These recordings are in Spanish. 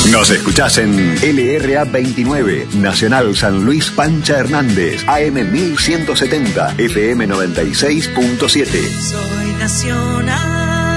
Nos escuchás en LRA 29, Nacional San Luis Pancha Hernández, AM 1170, FM 96.7. Soy nacional.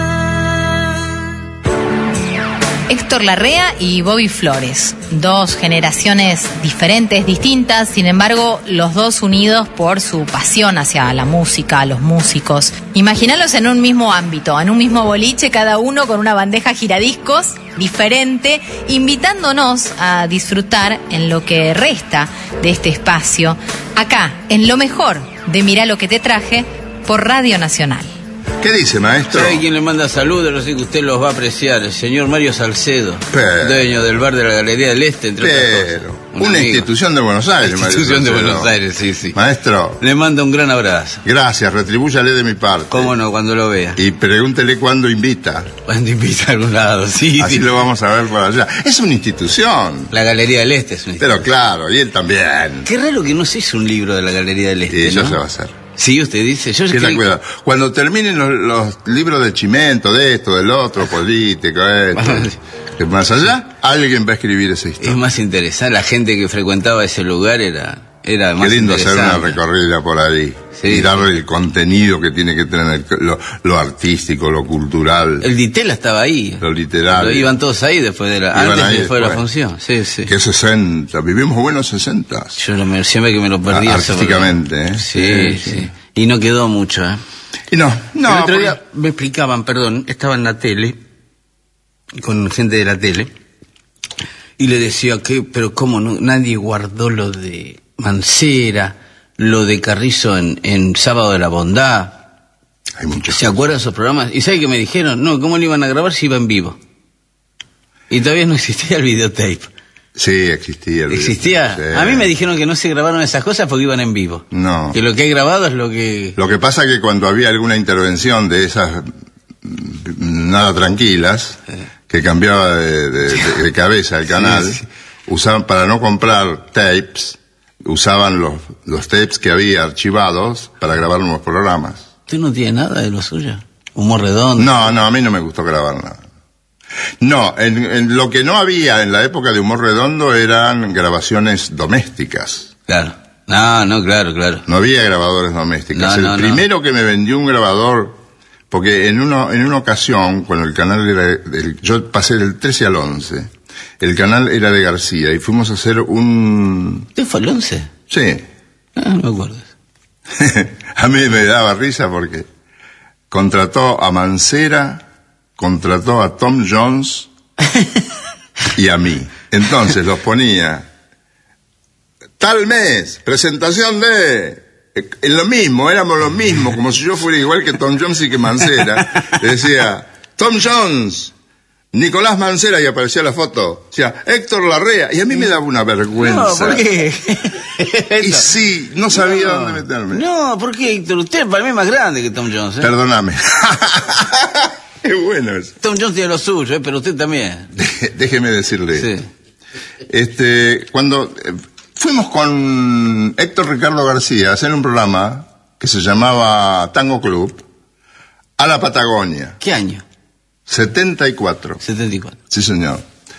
Héctor Larrea y Bobby Flores, dos generaciones diferentes, distintas, sin embargo, los dos unidos por su pasión hacia la música, a los músicos. Imagínalos en un mismo ámbito, en un mismo boliche, cada uno con una bandeja giradiscos diferente, invitándonos a disfrutar en lo que resta de este espacio, acá, en lo mejor de Mirá lo que te traje, por Radio Nacional. ¿Qué dice, maestro? ¿Sabe quién le manda saludos? No sé que usted los va a apreciar. El señor Mario Salcedo, dueño del bar de la Galería del Este, entre otras cosas. Una institución de Buenos Aires, Mario institución Salcedo. de Buenos Aires, sí, sí. Maestro. Le manda un gran abrazo. Gracias, retribúyale de mi parte. Cómo no, cuando lo vea. Y pregúntele cuándo invita. Cuando invita a algún lado, sí. Así sí. lo vamos a ver por allá. Es una institución. La Galería del Este es una institución. Pero claro, y él también. Qué raro que no se hizo un libro de la Galería del Este, Y eso ¿no? se va a hacer. Sí, usted dice. Yo Cuidado. Cuando terminen los libros de Chimento, de esto, del otro, político, que más allá, alguien va a escribir esa historia. Es más interesante. La gente que frecuentaba ese lugar era más Qué lindo hacer interesante. una recorrida por ahí. Sí, y darle el contenido que tiene que tener, lo artístico, lo cultural. El Ditela estaba ahí. Lo literario. Iban todos ahí después de después de la función. Sí, sí. Que 60. Vivimos buenos 60. Yo siempre que me lo perdí. Artísticamente, ¿eh? Sí. Y no quedó mucho, ¿eh? Y no. El otro día me explicaban, estaba en la tele, con gente de la tele, y le decía pero cómo no, nadie guardó lo de Mancera, lo de Carrizo en Sábado de la Bondad. Hay muchos. ¿Se acuerdan de esos programas? ¿Y sabe qué me dijeron? No, ¿cómo lo iban a grabar si iba en vivo? Y todavía no existía el videotape. Sí, existía. ¿Existía? Sí. A mí me dijeron que no se grabaron esas cosas porque iban en vivo. No. Que lo que hay grabado es lo que... Lo que pasa es que cuando había alguna intervención de esas nada tranquilas, que cambiaba de cabeza el canal, sí. Usaban, para no comprar tapes, usaban los tapes que había archivados para grabar nuevos programas. ¿Usted no tiene nada de lo suyo? ¿Humor redondo? No, a mí no me gustó grabar nada. No, en lo que no había en la época de Humor Redondo eran grabaciones domésticas. Claro. No, claro. No había grabadores domésticas. El primero que me vendió un grabador, porque en una ocasión, cuando el canal era, yo pasé del 13 al 11, el canal era de García, y fuimos a hacer un... ¿Usted fue al 11? Sí. No me acuerdo. A mí me daba risa porque contrató a Mancera, contrató a Tom Jones y a mí. Entonces los ponía tal mes, presentación de... En lo mismo, éramos lo mismo, como si yo fuera igual que Tom Jones y que Mancera. Le decía, Tom Jones, Nicolás Mancera, y aparecía la foto. Decía, Héctor Larrea, y a mí me daba una vergüenza. No, ¿por qué? Y sí, no sabía dónde meterme. No, ¿por qué, Héctor? Usted para mí es más grande que Tom Jones, ¿eh? Perdóname. Es bueno eso. Tom Jones tiene lo suyo, pero usted también. Déjeme decirle. Sí. Cuando fuimos con Héctor Ricardo García a hacer un programa que se llamaba Tango Club a la Patagonia. ¿Qué año? 74. 74. Sí, señor.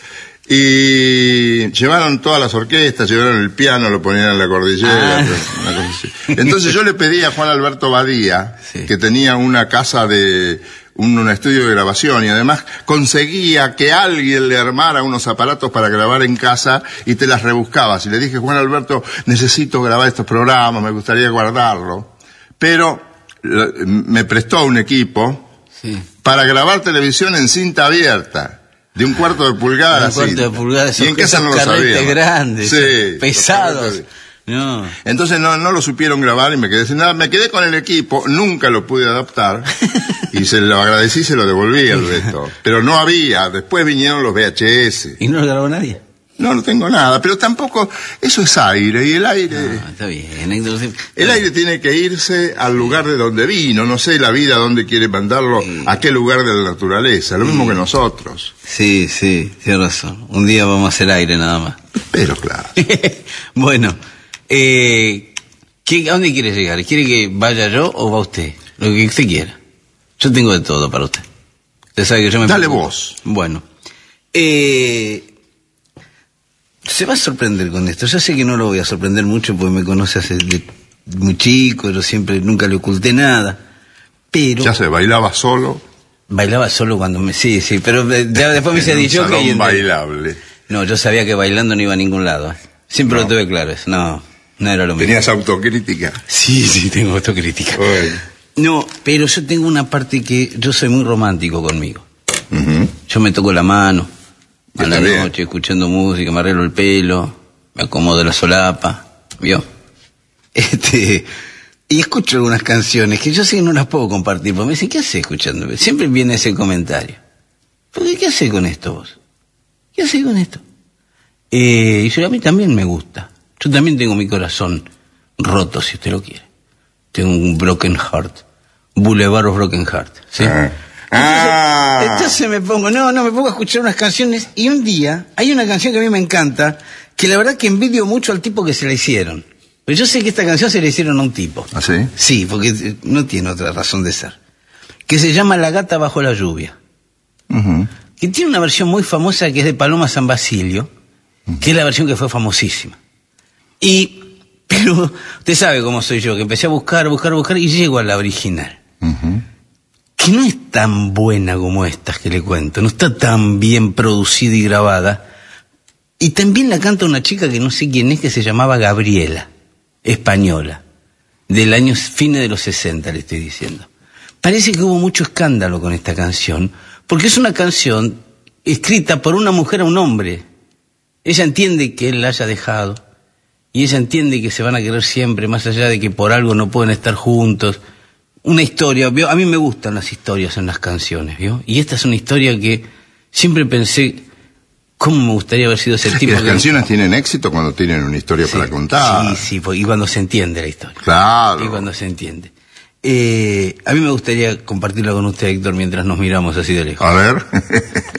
Y llevaron todas las orquestas, llevaron el piano, lo ponían en la cordillera, una cosa así. Entonces yo le pedí a Juan Alberto Badía, que tenía una casa de un estudio de grabación, y además conseguía que alguien le armara unos aparatos para grabar en casa y te las rebuscabas. Y le dije, Juan Alberto, necesito grabar estos programas, me gustaría guardarlo. Pero me prestó un equipo para grabar televisión en cinta abierta, de 1/4 de pulgada. 1/4 de pulgada, y en casa no lo sabíamos. Grandes, sí, pesados. No. Entonces no lo supieron grabar y me quedé sin nada. Me quedé con el equipo, nunca lo pude adaptar y se lo agradecí y se lo devolví al resto. Pero no había, después vinieron los VHS. ¿Y no lo grabó nadie? No tengo nada, pero tampoco, eso es aire, y el aire... No, está bien. El aire tiene que irse al lugar de donde vino, no sé la vida dónde quiere mandarlo, a qué lugar de la naturaleza, lo mismo que nosotros. Sí, tiene razón. Un día vamos a hacer aire nada más. Pero claro. Bueno, ¿a dónde quiere llegar? ¿Quiere que vaya yo o va usted? Lo que usted quiera. Yo tengo de todo para usted. Usted sabe que yo me Dale preocupo. vos. Bueno. se va a sorprender con esto. Yo sé que no lo voy a sorprender mucho porque me conoce hace muy chico, yo nunca le oculté nada. Pero... Ya se bailaba solo. Bailaba solo cuando sí, pero ya después me hice dicho que... bailable. No, yo sabía que bailando no iba a ningún lado. Siempre lo tuve claro eso. No era lo mismo. ¿Tenías autocrítica? Sí, tengo autocrítica. Bueno. No, pero yo tengo una parte que yo soy muy romántico conmigo. Yo me toco la mano a la noche escuchando música, me arreglo el pelo, me acomodo la solapa, ¿vio? Y escucho algunas canciones que yo sé que no las puedo compartir, porque me dicen, ¿qué haces escuchando? Siempre viene ese comentario. ¿Qué haces con esto vos? ¿Qué haces con esto? Y yo, a mí también me gusta. Yo también tengo mi corazón roto, si usted lo quiere. Tengo un broken heart. Boulevard of Broken Heart. ¿Sí? Entonces me pongo a escuchar unas canciones y un día hay una canción que a mí me encanta, que la verdad que envidio mucho al tipo que se la hicieron. Pero yo sé que esta canción se la hicieron a un tipo. ¿Ah, sí? Sí, porque no tiene otra razón de ser. Que se llama La gata bajo la lluvia. Que tiene una versión muy famosa que es de Paloma San Basilio, que es la versión que fue famosísima. Pero usted sabe cómo soy yo, que empecé a buscar y llego a la original. Que no es tan buena como estas que le cuento, no está tan bien producida y grabada. Y también la canta una chica que no sé quién es, que se llamaba Gabriela, española, del año fines de los 60, le estoy diciendo. Parece que hubo mucho escándalo con esta canción, porque es una canción escrita por una mujer a un hombre. Ella entiende que él la haya dejado, y ella entiende que se van a querer siempre, más allá de que por algo no pueden estar juntos. Una historia, ¿vio? A mí me gustan las historias en las canciones, ¿vio? Y esta es una historia que siempre pensé, ¿cómo me gustaría haber sido ese tipo? Las canciones tienen éxito cuando tienen una historia para contar. Sí, y cuando se entiende la historia. Claro. Y cuando se entiende. A mí me gustaría compartirla con usted, Héctor, mientras nos miramos así de lejos. A ver.